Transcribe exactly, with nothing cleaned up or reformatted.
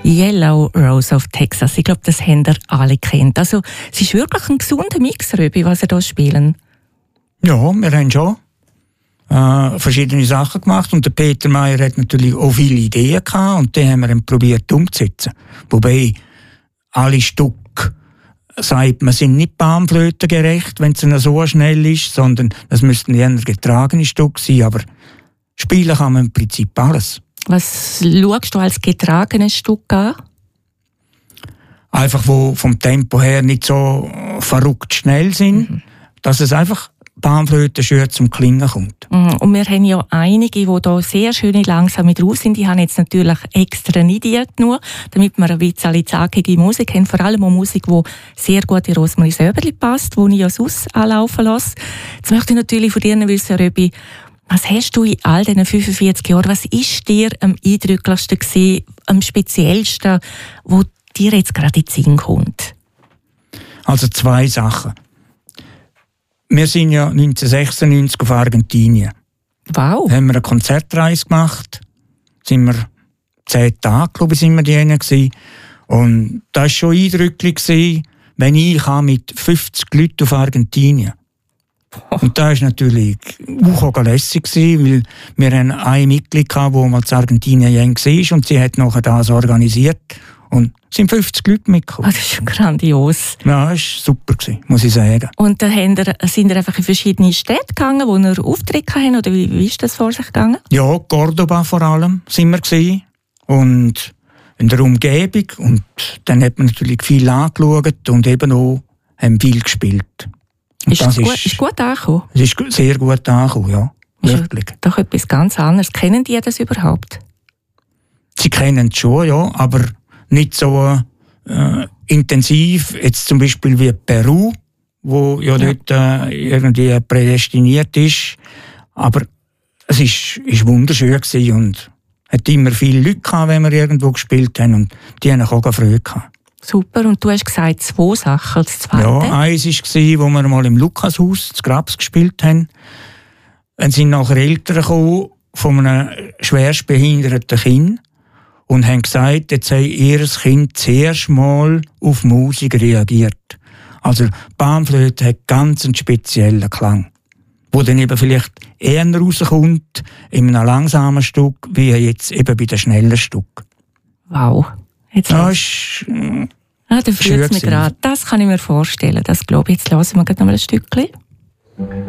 Yellow Rose of Texas. Ich glaube, das haben ihr alle kennt. Also, es ist wirklich ein gesunder Mix, Röbi, was ihr hier spielen. Ja, wir haben schon äh, verschiedene Sachen gemacht und der Peter Mayer hat natürlich auch viele Ideen gehabt und die haben wir dann probiert umzusetzen. Wobei alle Stücke sagt, man sind nicht panflötengerecht, wenn es so schnell ist, sondern es müssten eher getragene Stücke sein, aber spielen kann man im Prinzip alles. Was schaust du als getragenes Stück an? Einfach, wo vom Tempo her nicht so verrückt schnell sind, mhm. dass es einfach Panflöte schön zum Klingen kommt. Mhm. Und wir haben ja einige, die hier sehr schön langsam drauf sind. Die haben jetzt natürlich extra niediert nur, damit wir ein bisschen zackige Musik haben. Vor allem auch Musik, die sehr gut in Rosmarie Söberli passt, die ich ja sonst anlaufen lasse. Jetzt möchte ich natürlich von dir wissen, Röbi, was hast du in all diesen fünfundvierzig Jahren, was ist dir am eindrücklichsten gewesen, am speziellsten, wo dir jetzt gerade in den Sinn kommt? Also zwei Sachen. Wir sind ja neunzehnhundertsechsundneunzig auf Argentinien. Wow. Haben wir eine Konzertreise gemacht. Sind wir zehn Tage, glaube ich, sind wir die gewesen. Und das war schon eindrücklich gewesen, wenn ich mit fünfzig Leuten auf Argentinien. Und das war natürlich auch lässig, weil wir ein Mitglied hatten, das mal in Argentinien war und sie hat nachher das organisiert. Und es sind fünfzig Leute mitgekommen. Oh, das ist schon grandios. Ja, das war super, muss ich sagen. Und da sind ihr einfach in verschiedene Städte gegangen, wo ihr Auftritte hatten? Oder wie, wie ist das vor sich gegangen? Ja, Cordoba vor allem sind wir gewesen. Und in der Umgebung. Und dann hat man natürlich viel angeschaut und eben auch haben viel gespielt. Ist es gut, ist, ist gut angekommen? Es ist sehr gut angekommen, ja. Wirklich. Ist doch etwas ganz anderes. Kennen die das überhaupt? Sie kennen es schon, ja, aber nicht so äh, intensiv. Jetzt zum Beispiel wie Peru, wo ja, ja. dort äh, irgendwie prädestiniert ist. Aber es ist, ist wunderschön gewesen und hat immer viele Leute gehabt, wenn wir irgendwo gespielt haben und die haben auch Freude gehabt. Super, und du hast gesagt, zwei Sachen. Das zweite? Ja, eins war, wo wir mal im Lukashaus zu Grabs gespielt haben. Dann sind nachher Eltern gekommen von einem schwerstbehinderten Kind und haben gesagt, jetzt hat ihr Kind zuerst mal auf Musik reagiert. Also Panflöte hat ganz einen speziellen Klang, wo dann eben vielleicht eher rauskommt in einem langsamen Stück, wie jetzt eben bei den schnellen Stück. Wow. Jetzt das ist, äh, ah, da fühlt es mich gerade. Das kann ich mir vorstellen. Das glaube ich. Jetzt hören wir gerade noch mal ein Stückchen.